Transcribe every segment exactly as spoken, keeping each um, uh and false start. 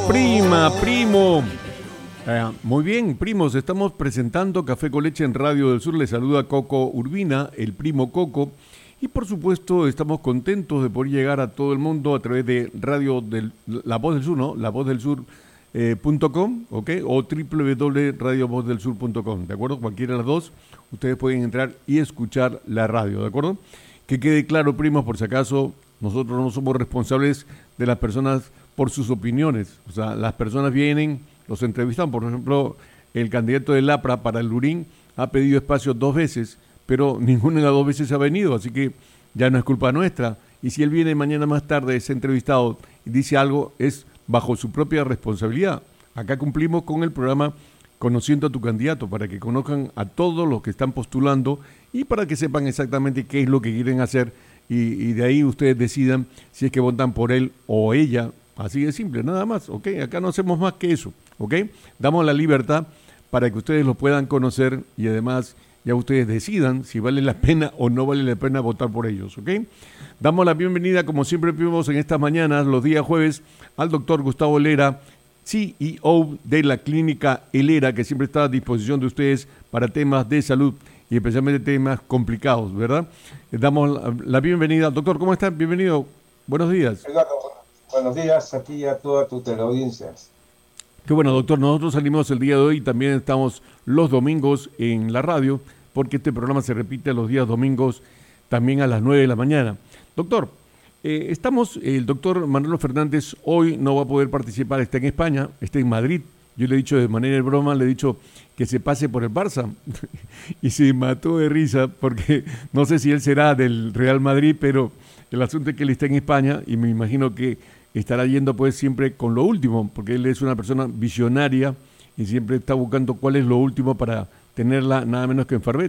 Prima, primo. Eh, muy bien, primos, estamos presentando Café con Leche en Radio del Sur. Les saluda Coco Urbina, el primo Coco. Y por supuesto, estamos contentos de poder llegar a todo el mundo a través de Radio del La Voz del Sur, ¿no? La Voz del Sur. Eh, punto com, ¿ok? O w w w punto radio voz del sur punto com, ¿de acuerdo? Cualquiera de las dos, ustedes pueden entrar y escuchar la radio, ¿de acuerdo? Que quede claro, primos, por si acaso, nosotros no somos responsables de las personas por sus opiniones. O sea, las personas vienen, los entrevistan. Por ejemplo, el candidato del APRA para el Lurín ha pedido espacio dos veces, pero ninguna de las dos veces ha venido, así que ya no es culpa nuestra. Y si él viene mañana más tarde, es entrevistado y dice algo, es bajo su propia responsabilidad. Acá cumplimos con el programa Conociendo a tu candidato, para que conozcan a todos los que están postulando y para que sepan exactamente qué es lo que quieren hacer y, y de ahí ustedes decidan si es que votan por él o ella. Así de simple, nada más, ¿ok? Acá no hacemos más que eso, ¿ok? Damos la libertad para que ustedes lo puedan conocer y además ya ustedes decidan si vale la pena o no vale la pena votar por ellos, ¿ok? Damos la bienvenida, como siempre vimos en estas mañanas, los días jueves, al doctor Gustavo Helera, C E O de la Clínica Helera, que siempre está a disposición de ustedes para temas de salud y especialmente temas complicados, ¿verdad? Les damos la, la bienvenida. Doctor, ¿cómo están? Bienvenido. Buenos días. Eduardo, buenos días a ti y a toda tu teleaudiencia. Qué bueno, doctor. Nosotros salimos el día de hoy y también estamos los domingos en la radio, porque este programa se repite los días domingos también a las nueve de la mañana. Doctor, eh, estamos, el doctor Manolo Fernández hoy no va a poder participar, está en España, está en Madrid. Yo le he dicho de manera de broma, le he dicho que se pase por el Barça y se mató de risa porque no sé si él será del Real Madrid, pero el asunto es que él está en España y me imagino que estará yendo pues siempre con lo último, porque él es una persona visionaria y siempre está buscando cuál es lo último para tenerla nada menos que en Farvet.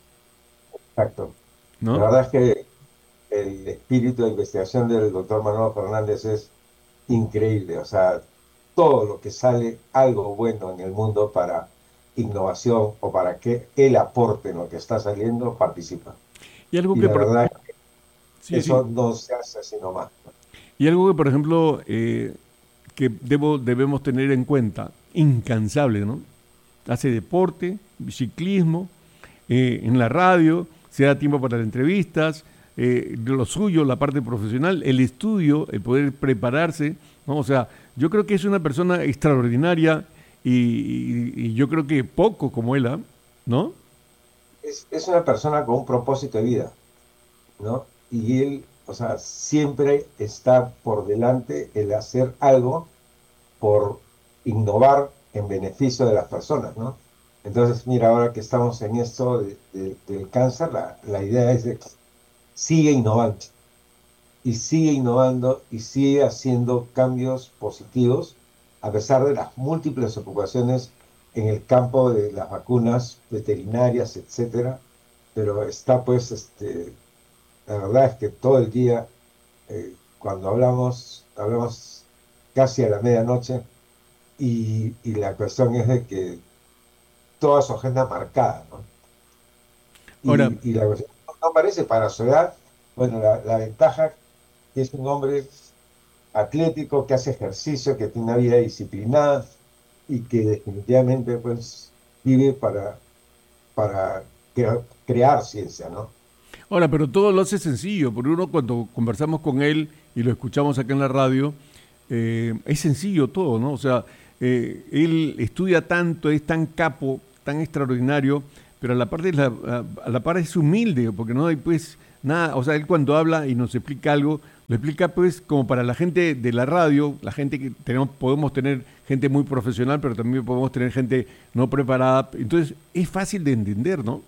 Exacto. ¿No? La verdad es que el espíritu de investigación del doctor Manolo Fernández es increíble. O sea, todo lo que sale algo bueno en el mundo para innovación o para que él aporte en lo que está saliendo, participa. Y algo Y que la por, verdad es que sí, eso sí. no se hace así nomás. Y algo que por ejemplo eh, que debo, debemos tener en cuenta, incansable, ¿no? Hace deporte, ciclismo, eh, en la radio, se da tiempo para las entrevistas, eh, lo suyo, la parte profesional, el estudio, el poder prepararse, ¿no? O sea, yo creo que es una persona extraordinaria y, y, y yo creo que poco como él, ¿eh? ¿No? Es, es una persona con un propósito de vida, ¿no? Y él, o sea, siempre está por delante el hacer algo por innovar en beneficio de las personas, ¿no? Entonces, mira, ahora que estamos en esto de, de, del cáncer, la, la idea es de sigue innovando, y sigue innovando, y sigue haciendo cambios positivos, a pesar de las múltiples ocupaciones en el campo de las vacunas veterinarias, etcétera, pero está pues, este, la verdad es que todo el día, eh, cuando hablamos, hablamos casi a la medianoche, y, y la cuestión es de que toda su agenda marcada, ¿no? Ahora, Y, y la cuestión no parece para su edad, bueno, la, la ventaja que es un hombre atlético, que hace ejercicio, que tiene una vida disciplinada y que definitivamente pues vive para, para cre- crear ciencia, ¿no? ahora, pero todo lo hace sencillo, porque uno cuando conversamos con él y lo escuchamos acá en la radio, eh, es sencillo todo, ¿no? O sea, eh, él estudia tanto, es tan capo, tan extraordinario, pero a la parte la, a, a la par es humilde, porque no hay pues nada, o sea, él cuando habla y nos explica algo, lo explica pues como para la gente de la radio, la gente que tenemos, podemos tener gente muy profesional, pero también podemos tener gente no preparada, entonces es fácil de entender, ¿no?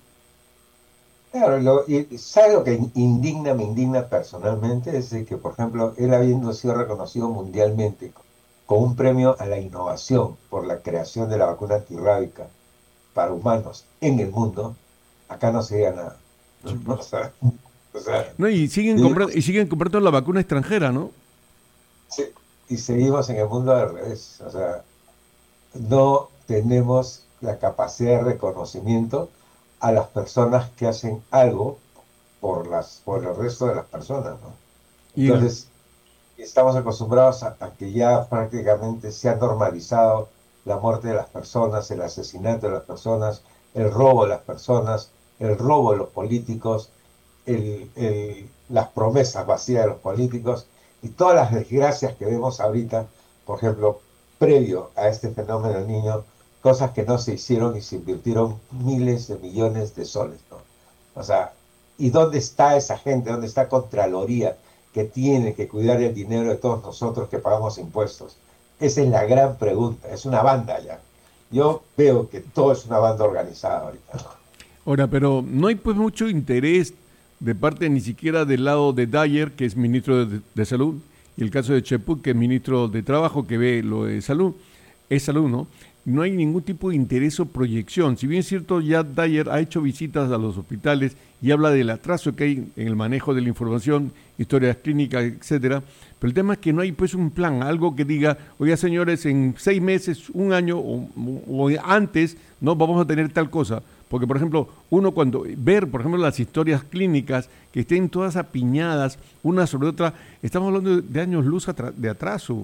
Claro, lo, y ¿sabes lo que indigna, me indigna personalmente? Es de que, por ejemplo, él habiendo sido reconocido mundialmente con un premio a la innovación por la creación de la vacuna antirrábica para humanos en el mundo, acá no se diga nada, Sí, ¿no? O pues. sea, o sea, No, y siguen comprando, vivimos, y siguen comprando la vacuna extranjera, ¿no? sí, y seguimos en el mundo al revés. O sea, no tenemos la capacidad de reconocimiento a las personas que hacen algo por las, por el resto de las personas, ¿no? Y el, Entonces, estamos acostumbrados a, a que ya prácticamente se ha normalizado la muerte de las personas, el asesinato de las personas, el robo de las personas, el robo de los políticos, el, el, las promesas vacías de los políticos y todas las desgracias que vemos ahorita, por ejemplo, previo a este fenómeno del niño, cosas que no se hicieron y se invirtieron miles de millones de soles, ¿no? O sea, ¿y dónde está esa gente? ¿Dónde está Contraloría que tiene que cuidar el dinero de todos nosotros que pagamos impuestos? Esa es la gran pregunta, es una banda ya. Yo veo que todo es una banda organizada ahorita, ¿no? Ahora, pero no hay pues mucho interés de parte ni siquiera del lado de Dyer, que es ministro de, de Salud, y el caso de Cheput, que es ministro de Trabajo, que ve lo de salud, es salud, ¿no? No hay ningún tipo de interés o proyección. Si bien es cierto, ya Dyer ha hecho visitas a los hospitales y habla del atraso que hay en el manejo de la información, historias clínicas, etcétera, pero el tema es que no hay pues un plan, algo que diga, oiga señores, en seis meses, un año o, o antes, no vamos a tener tal cosa. Porque, por ejemplo, uno cuando ver, por ejemplo, las historias clínicas que estén todas apiñadas, una sobre otra, estamos hablando de, de años luz atra- de atraso.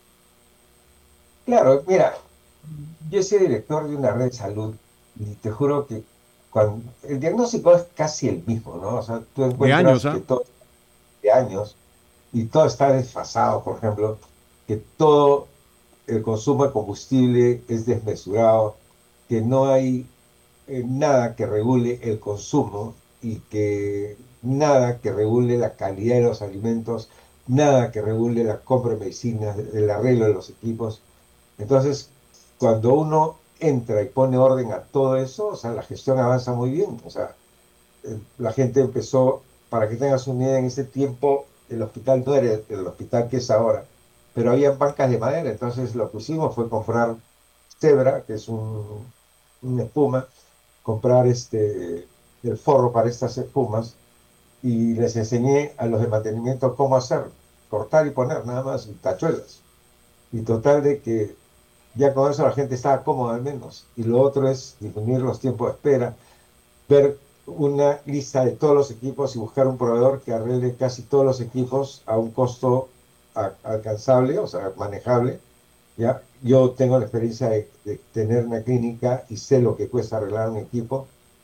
Claro, mira, yo soy director de una red de salud y te juro que cuando, el diagnóstico es casi el mismo, ¿no? O sea, tú De años, encuentras que ¿ah? todo de años y todo está desfasado, por ejemplo, que todo el consumo de combustible es desmesurado, que no hay eh, nada que regule el consumo y que nada que regule la calidad de los alimentos, nada que regule la compra de medicinas, el arreglo de los equipos. Entonces, cuando uno entra y pone orden a todo eso, o sea, la gestión avanza muy bien. O sea, eh, la gente empezó, para que tengas una idea, en ese tiempo el hospital no era el hospital que es ahora, pero había bancas de madera. Entonces, lo que hicimos fue comprar Zebra, que es un, una espuma, comprar este, el forro para estas espumas y les enseñé a los de mantenimiento cómo hacer, cortar y poner nada más y tachuelas. Y total de que ya con eso la gente estaba cómoda al menos. Y lo otro es disminuir los tiempos de espera, ver una lista de todos los equipos y buscar un proveedor que arregle casi todos los equipos a un costo a, alcanzable, o sea, manejable. ¿Ya? Yo tengo la experiencia de, de tener una clínica y sé lo que cuesta arreglar un equipo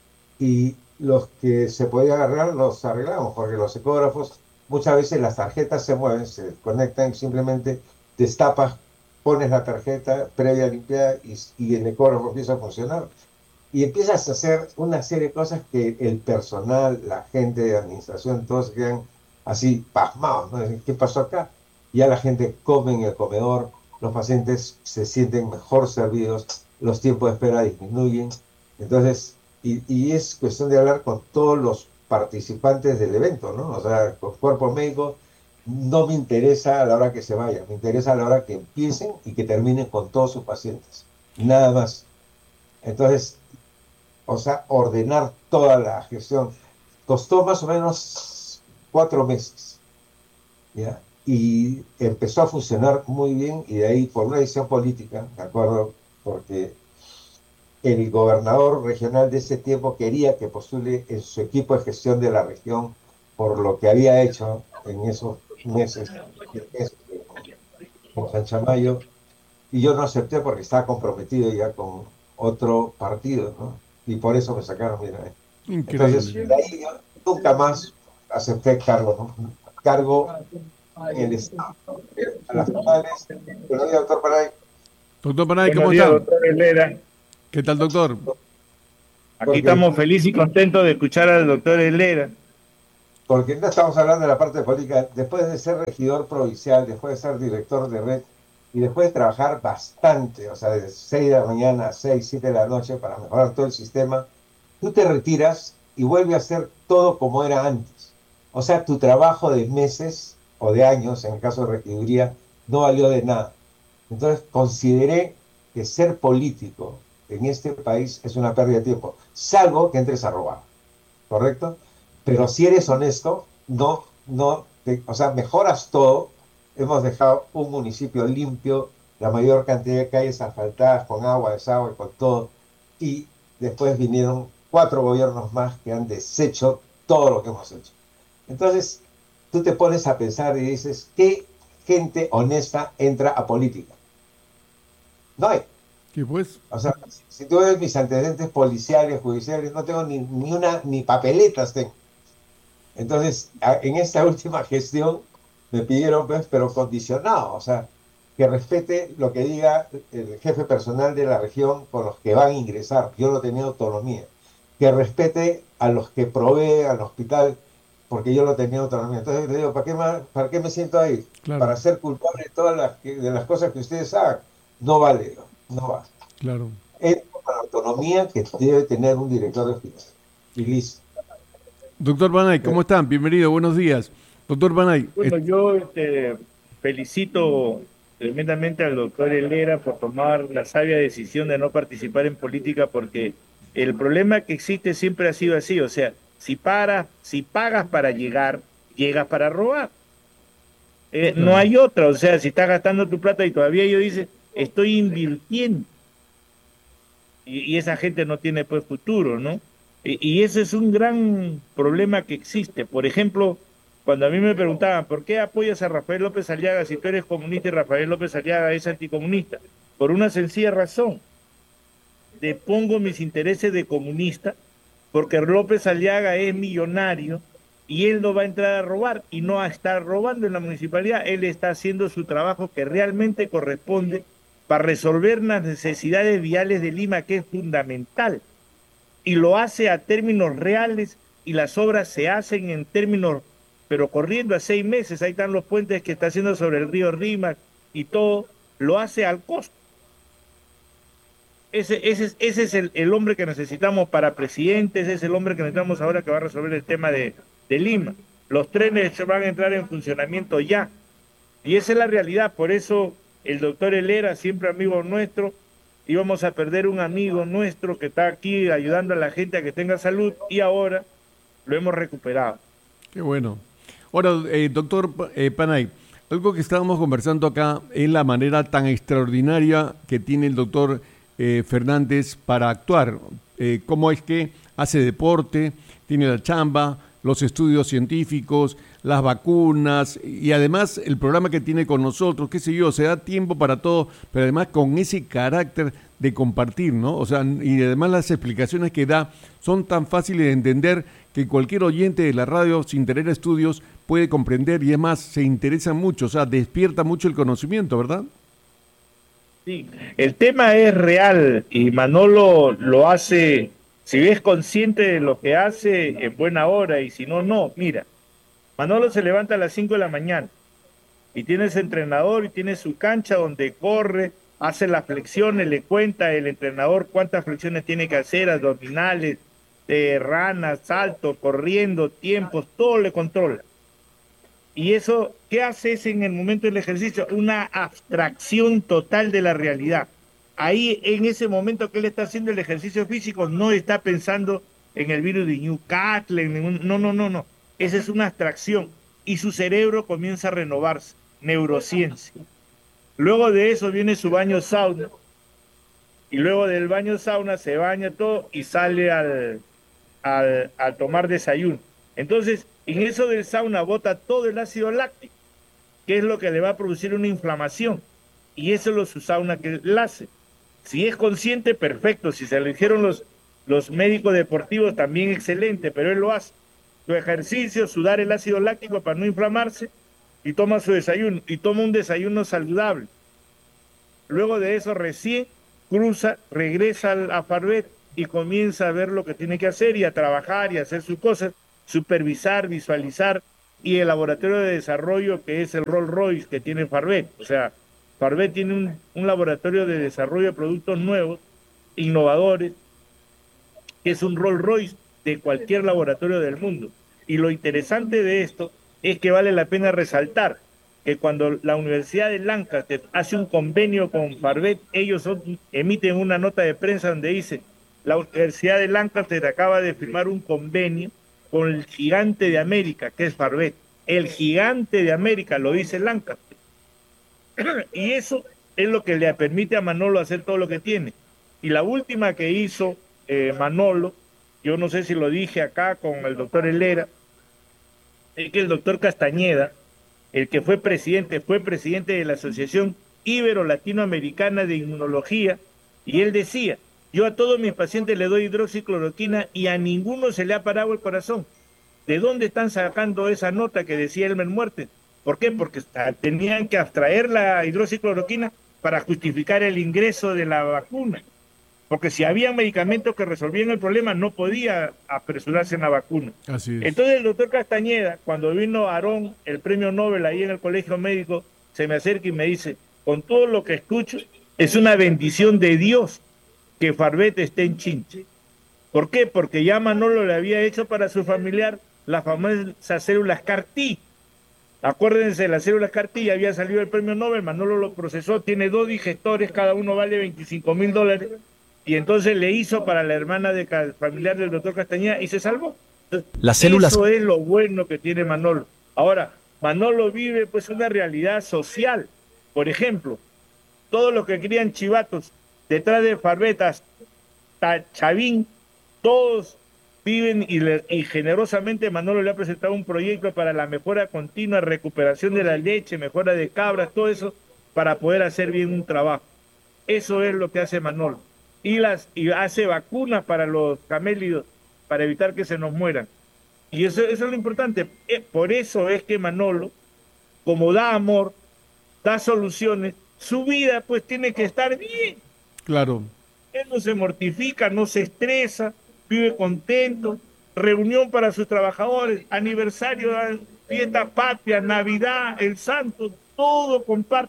y los que se podían arreglar los arreglamos, porque los ecógrafos muchas veces las tarjetas se mueven, se conectan, simplemente destapas, pones la tarjeta previa limpiada y, y el ecógrafo empieza a funcionar. Y empiezas a hacer una serie de cosas que el personal, la gente de administración, todos se quedan así pasmados, ¿no? ¿Qué pasó acá? Ya la gente come en el comedor, los pacientes se sienten mejor servidos, los tiempos de espera disminuyen. Entonces, y, y es cuestión de hablar con todos los participantes del evento, ¿no? O sea, con cuerpo médico, no me interesa a la hora que se vayan, me interesa a la hora que empiecen y que terminen con todos sus pacientes. Nada más. Entonces, o sea, ordenar toda la gestión. Costó más o menos cuatro meses, ¿ya? Y empezó a funcionar muy bien y de ahí, por una decisión política, ¿de acuerdo? Porque el gobernador regional de ese tiempo quería que postule en su equipo de gestión de la región por lo que había hecho en esos meses, con San Chamayo, y yo no acepté porque estaba comprometido ya con otro partido, ¿no? Y por eso me sacaron, mira. eh. Entonces, Increíble. de ahí yo nunca más acepté cargo, ¿no? Cargo en el Estado. A las finales, buenos días, doctor Paray, Doctor Panay, Buenos ¿cómo días, está? doctor Herrera. ¿Qué tal, doctor? Aquí porque, estamos felices y contentos de escuchar al doctor Herrera. porque no estamos hablando de la parte política. Después de ser regidor provincial, después de ser director de red y después de trabajar bastante, o sea, de seis de la mañana a seis, siete de la noche para mejorar todo el sistema, tú te retiras y vuelves a hacer todo como era antes. O sea, tu trabajo de meses o de años, en el caso de regiduría, no valió de nada. Entonces consideré que ser político en este país es una pérdida de tiempo, salvo que entres a robar, ¿correcto? Pero si eres honesto, no, no, te, o sea, mejoras todo. Hemos dejado un municipio limpio, la mayor cantidad de calles asfaltadas con agua, desagüe, con todo. Y después vinieron cuatro gobiernos más que han deshecho todo lo que hemos hecho. Entonces, tú te pones a pensar y dices, ¿qué gente honesta entra a política. No hay. ¿Qué pues? O sea, si tú ves mis antecedentes policiales, judiciales, no tengo ni, ni una, ni papeletas tengo. Entonces, a- en esta última gestión me pidieron, pues, pero condicionado, o sea, que respete lo que diga el jefe personal de la región con los que van a ingresar. Yo no tenía autonomía. Que respete a los que proveen al hospital, porque yo no tenía autonomía. Entonces le digo, ¿para qué, ma- ¿para qué me siento ahí? Claro, Para ser culpable de todas las, que- de las cosas que ustedes hagan. No vale, no va. claro. Es la autonomía que debe tener un director de hospital. Y listo. Doctor Banay, ¿cómo están? Bienvenido, buenos días. Doctor Banay, Bueno, yo este, felicito tremendamente al doctor Helera por tomar la sabia decisión de no participar en política, porque el problema que existe siempre ha sido así, o sea, si paras, si pagas para llegar, llegas para robar. Eh, no claro, hay otra, o sea, si estás gastando tu plata y todavía ellos dicen, estoy invirtiendo, y, y esa gente no tiene pues futuro, ¿no? Y, y ese es un gran problema que existe. Por ejemplo, cuando a mí me preguntaban, ¿por qué apoyas a Rafael López Aliaga si tú eres comunista y Rafael López Aliaga es anticomunista? Por una sencilla razón, depongo mis intereses de comunista porque López Aliaga es millonario y él no va a entrar a robar y no a estar robando en la municipalidad, él está haciendo su trabajo que realmente corresponde para resolver las necesidades viales de Lima, que es fundamental, y lo hace a términos reales y las obras se hacen en términos, pero corriendo a seis meses, ahí están los puentes que está haciendo sobre el río Rímac y todo, lo hace al costo. Ese, ese, es- ese es el, el hombre que necesitamos para presidente, ese es el hombre que necesitamos ahora que va a resolver el tema de, de Lima. Los trenes se van a entrar en funcionamiento ya. Y esa es la realidad. Por eso el doctor Helera, siempre amigo nuestro, íbamos a perder un amigo nuestro que está aquí ayudando a la gente a que tenga salud y ahora lo hemos recuperado. qué bueno. Ahora, eh, doctor Pa- eh, Panay, algo que estábamos conversando acá es la manera tan extraordinaria que tiene el doctor eh, Fernández para actuar. Eh, cómo es que hace deporte, tiene la chamba, los estudios científicos, las vacunas y además el programa que tiene con nosotros, qué sé yo, se da tiempo para todo, pero además con ese carácter de compartir, ¿no? O sea, y además las explicaciones que da son tan fáciles de entender que cualquier oyente de la radio sin tener estudios puede comprender y además se interesa mucho, o sea, despierta mucho el conocimiento, ¿verdad? Sí, el tema es real y Manolo lo hace, si es consciente de lo que hace, en buena hora y si no, no. Mira, Manolo se levanta a las cinco de la mañana y tiene ese entrenador y tiene su cancha donde corre, hace las flexiones, le cuenta el entrenador cuántas flexiones tiene que hacer, abdominales, eh, ranas, salto, corriendo, tiempos, todo le controla. Y eso, ¿qué haces en el momento del ejercicio? Una abstracción total de la realidad. Ahí, en ese momento que él está haciendo el ejercicio físico, no está pensando en el virus de Newcastle, en ningún- no, no, no, no. Esa es una abstracción. Y su cerebro comienza a renovarse. Neurociencia. Luego de eso viene su baño sauna. Y luego del baño sauna se baña todo y sale al, al, a tomar desayuno. Entonces, en eso del sauna bota todo el ácido láctico, que es lo que le va a producir una inflamación. Y eso es lo su sauna que él hace. Si es consciente, perfecto. Si se lo dijeron los, los médicos deportivos, también excelente, pero él lo hace. Su ejercicio, sudar el ácido láctico para no inflamarse, y toma su desayuno, y toma un desayuno saludable. Luego de eso recién cruza, regresa al- a Farvet y comienza a ver lo que tiene que hacer y a trabajar y a hacer sus cosas, supervisar, visualizar, y el laboratorio de desarrollo que es el Rolls Royce que tiene Farvet. O sea, Farvet tiene un, un laboratorio de desarrollo de productos nuevos, innovadores, que es un Rolls Royce de cualquier laboratorio del mundo. Y lo interesante de esto es que vale la pena resaltar que cuando la Universidad de Lancaster hace un convenio con Farvet, ellos son- emiten una nota de prensa donde dice, la Universidad de Lancaster acaba de firmar un convenio con el gigante de América, que es Farvet. El gigante de América, lo dice Lancaster. Y eso es lo que le permite a Manolo hacer todo lo que tiene. Y la última que hizo eh, Manolo, yo no sé si lo dije acá con el doctor Helera, es que el doctor Castañeda, el que fue presidente, fue presidente de la Asociación Ibero-Latinoamericana de Inmunología, y él decía, yo a todos mis pacientes le doy hidroxicloroquina y a ninguno se le ha parado el corazón. ¿De dónde están sacando esa nota que decía Elmer Muerte? ¿Por qué? Porque tenían que abstraer la hidroxicloroquina para justificar el ingreso de la vacuna. Porque si había medicamentos que resolvían el problema, no podía apresurarse en la vacuna. Así es. Entonces el doctor Castañeda, cuando vino Aarón, el premio Nobel ahí en el colegio médico, se me acerca y me dice, con todo lo que escucho, es una bendición de Dios que Farvet esté en Chinche. ¿Por qué? Porque ya Manolo le había hecho para su familiar las famosas células C A R T. Acuérdense de las células C A R T, ya había salido el premio Nobel, Manolo lo procesó, tiene dos digestores, cada uno vale veinticinco mil dólares, y entonces le hizo para la hermana de familiar del doctor Castañeda y se salvó. Entonces, las células... Eso es lo bueno que tiene Manolo. Ahora, Manolo vive pues una realidad social. Por ejemplo, todos los que crían chivatos detrás de Farbetas, Chavín, todos viven y, le, y generosamente Manolo le ha presentado un proyecto para la mejora continua, recuperación de la leche, mejora de cabras, todo eso, para poder hacer bien un trabajo. Eso es lo que hace Manolo. Y, las, y hace vacunas para los camélidos, para evitar que se nos mueran. Y eso, eso es lo importante. Por eso es que Manolo, como da amor, da soluciones, su vida pues tiene que estar bien. Claro. Él no se mortifica, no se estresa, vive contento, reunión para sus trabajadores, aniversario, fiesta patria, Navidad, el Santo, todo comparte.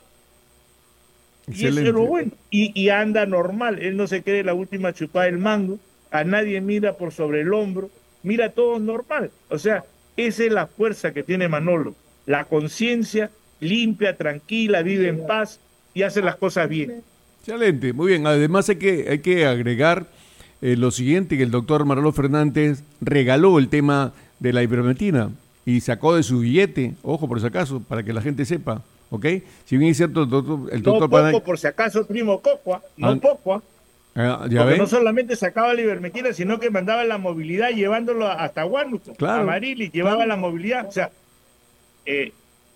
Excelente. Y eso es lo bueno. Y, y anda normal, él no se cree la última chupada del mango, a nadie mira por sobre el hombro, mira todo normal. O sea, esa es la fuerza que tiene Manolo, la conciencia limpia, tranquila, vive en paz y hace las cosas bien. Excelente, muy bien. Además hay que, hay que agregar eh, lo siguiente, que el doctor Manolo Fernández regaló el tema de la ivermectina y sacó de su billete, ojo por si acaso, para que la gente sepa, ¿ok? Si bien es cierto, el doctor... El doctor no Panay... poco, por si acaso, primo Cocua, no ah, poco, ah, ¿ya porque ven? no solamente sacaba la ivermectina, sino que mandaba la movilidad llevándolo hasta Huánuco, claro, a Marili, llevaba claro. la movilidad, o sea, eh,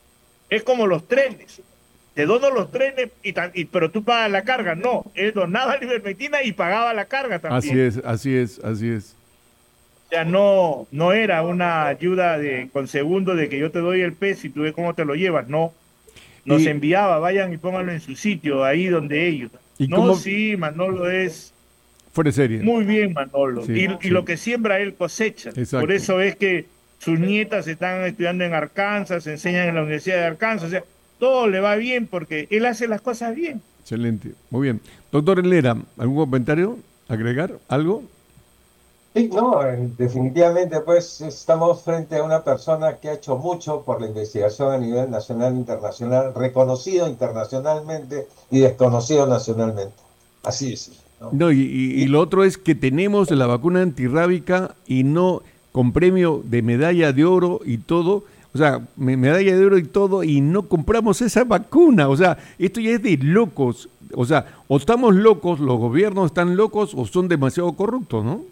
es como los trenes. Te dono los trenes, y, tan, y pero tú pagas la carga. No, él donaba la ivermectina y pagaba la carga también. Así es, así es, así es. O sea, no, no era una ayuda de con segundo de que yo te doy el peso y tú ves cómo te lo llevas. No, nos y, enviaba, vayan y pónganlo en su sitio, ahí donde ellos. ¿Y no, cómo... sí, Manolo es... Fuera de serie. Muy bien, Manolo. Sí, y, sí. y lo que siembra él cosecha. Exacto. Por eso es que sus nietas están estudiando en Arkansas, se enseñan en la Universidad de Arkansas, o sea, todo le va bien porque él hace las cosas bien. Excelente, muy bien. Doctor Helera, ¿algún comentario? ¿Agregar algo? Sí, no, definitivamente pues estamos frente a una persona que ha hecho mucho por la investigación a nivel nacional e internacional, reconocido internacionalmente y desconocido nacionalmente. Así es. No, no y, y, y lo otro es que tenemos la vacuna antirrábica y no con premio de medalla de oro y todo, o sea, medalla de oro y todo, y no compramos esa vacuna. O sea, esto ya es de locos. O sea, o estamos locos, los gobiernos están locos, o son demasiado corruptos, ¿no?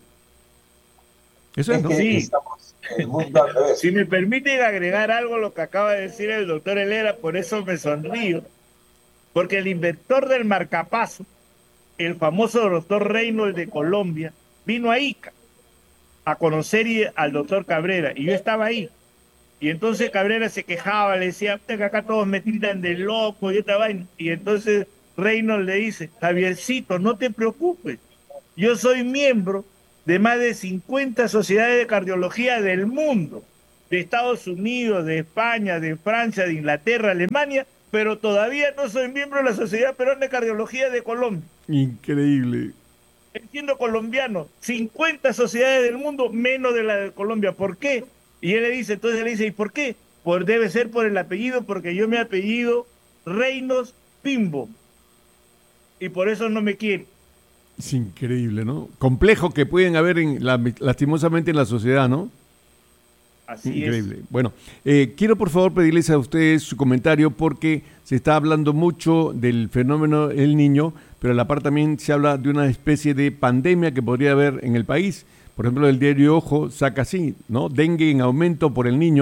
Eso es, es ¿no? que Sí. estamos en el mundo al revés. Si me permiten agregar algo a lo que acaba de decir el doctor Helera, por eso me sonrío, porque el inventor del marcapaso, el famoso doctor Reynolds de Colombia, vino a Ica a conocer al doctor Cabrera, y yo estaba ahí. Y entonces Cabrera se quejaba, le decía, que acá todos me tildan de loco y esta vaina. Y entonces Reynolds le dice, Javiercito, no te preocupes, yo soy miembro de más de cincuenta sociedades de cardiología del mundo, de Estados Unidos, de España, de Francia, de Inglaterra, Alemania, pero todavía no soy miembro de la Sociedad Peruana de Cardiología de Colombia. Increíble. Siendo colombiano, cincuenta sociedades del mundo menos de la de Colombia. ¿Por qué? Y él le dice, entonces le dice, ¿y por qué? Pues debe ser por el apellido, porque yo me apellido Reynolds Pimbo. Y por eso no me quiere. Es increíble, ¿no? Complejos que pueden haber en la, lastimosamente en la sociedad, ¿no? Así increíble. es. Bueno, eh, quiero por favor pedirles a ustedes su comentario porque se está hablando mucho del fenómeno El Niño, pero a la par también se habla de una especie de pandemia que podría haber en el país. Por ejemplo, el diario Ojo saca así, ¿no? Dengue en aumento por El Niño.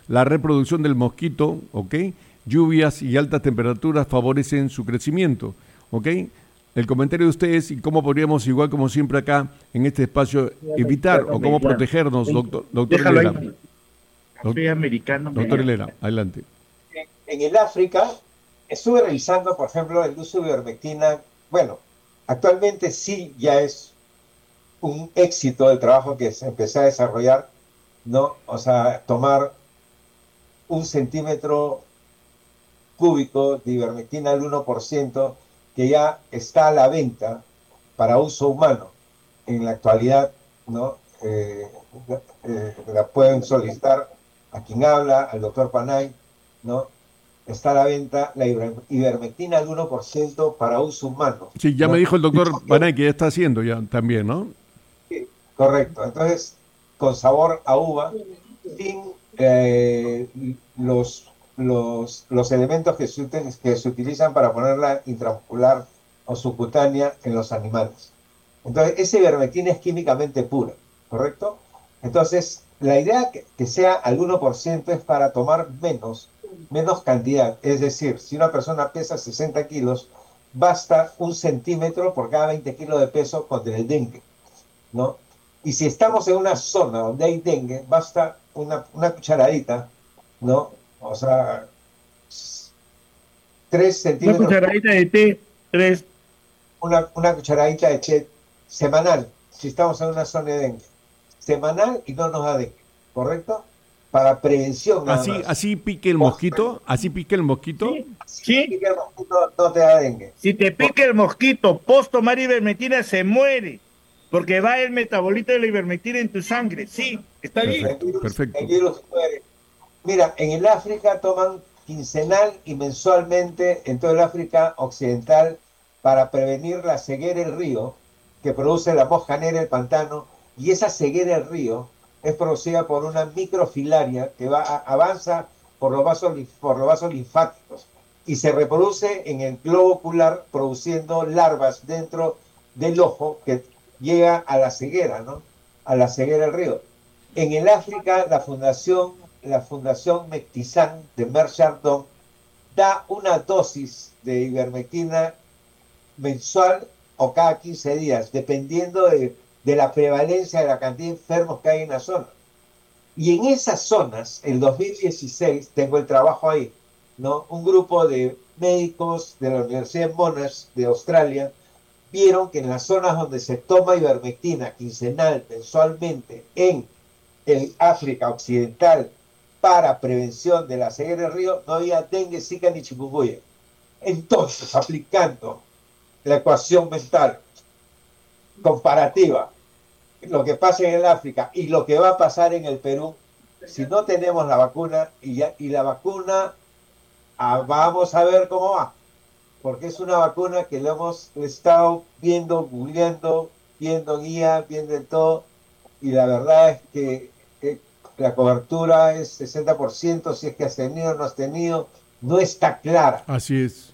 la reproducción del mosquito, ¿ok? Lluvias y altas temperaturas favorecen su crecimiento, ¿ok? El comentario de ustedes y cómo podríamos, igual como siempre acá en este espacio, evitar o cómo protegernos, doctor, doctor Déjalo Hilera. ahí. Café americano. Doctor Hilera, adelante. En el África, estuve revisando, por ejemplo, el uso de ivermectina. Bueno, actualmente sí ya es un éxito el trabajo que se empezó a desarrollar, ¿no? O sea, tomar un centímetro cúbico de ivermectina al uno por ciento, que ya está a la venta para uso humano en la actualidad, ¿no? Eh, eh, la pueden solicitar a quien habla, al doctor Panay, ¿no? Está a la venta la ivermectina al uno por ciento para uso humano. Sí, ya ¿no? me dijo el doctor Panay que ya está haciendo ya también, ¿no? Sí, correcto. Entonces, con sabor a uva, sin eh, los, los, los elementos que se, que se utilizan para ponerla intramuscular o subcutánea en los animales. Entonces, esa ivermectina es químicamente pura, ¿correcto? Entonces, la idea que, que sea al uno por ciento es para tomar menos, menos cantidad. Es decir, si una persona pesa sesenta kilos, basta un centímetro por cada veinte kilos de peso contra el dengue, ¿no? Y si estamos en una zona donde hay dengue, basta una, una cucharadita, ¿no? O sea, tres centímetros. Una cucharadita de té, tres. Una, una cucharadita de té semanal, si estamos en una zona de dengue. Semanal y no nos da dengue, ¿correcto? Para prevención nada así, más. así pique el mosquito, así pique el mosquito. Sí. Si ¿Sí? pique el mosquito, no te da dengue. Si te pique el mosquito, post tomar ivermectina, se muere. Porque va el metabolito de la ivermectina en tu sangre. Sí, está perfecto, bien. El virus, perfecto. El virus muere. Mira, en el África toman quincenal y mensualmente en todo el África occidental para prevenir la ceguera del río que produce la mosca negra del pantano, y esa ceguera del río es producida por una microfilaria que va a, avanza por los, vasos, por los vasos linfáticos y se reproduce en el globo ocular produciendo larvas dentro del ojo que llega a la ceguera, ¿no? A la ceguera del río. En el África, la fundación, la fundación Mectizan de Merck Chardon da una dosis de ivermectina mensual o cada quince días, dependiendo de, de la prevalencia de la cantidad de enfermos que hay en la zona. Y en esas zonas, en dos mil dieciséis, tengo el trabajo ahí, ¿no? Un grupo de médicos de la Universidad de Monash de Australia vieron que en las zonas donde se toma ivermectina quincenal, mensualmente, en el África Occidental, para prevención de la ceguera del río, no había dengue, zika ni chikungunya. Entonces, aplicando la ecuación mental comparativa, lo que pasa en el África y lo que va a pasar en el Perú, si no tenemos la vacuna, y, ya, y la vacuna, ah, vamos a ver cómo va, porque es una vacuna que lo hemos estado viendo, googleando, viendo guía, viendo todo, y la verdad es que eh, la cobertura es sesenta por ciento, si es que has tenido o no has tenido, no está clara. Así es.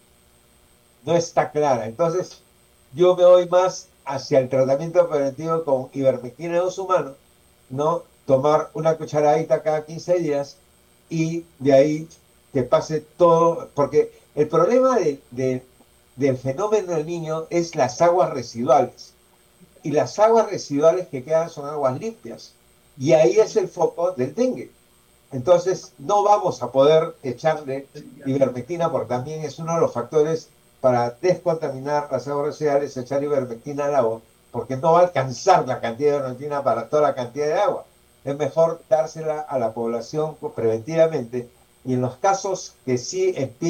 No está clara. Entonces, yo me voy más hacia el tratamiento preventivo con ivermectina de uso humano, ¿no? Tomar una cucharadita cada quince días y de ahí que pase todo, porque el problema de, de, del fenómeno del niño es las aguas residuales. Y las aguas residuales que quedan son aguas limpias. Y ahí es el foco del dengue. Entonces, no vamos a poder echarle ivermectina porque también es uno de los factores para descontaminar las aguas residuales, echar ivermectina al agua, porque no va a alcanzar la cantidad de ivermectina para toda la cantidad de agua. Es mejor dársela a la población preventivamente y en los casos que sí empiezan